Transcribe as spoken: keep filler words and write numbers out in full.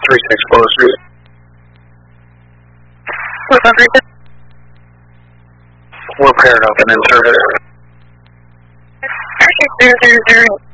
three six closers. We're paired up and in service. zero zero zero.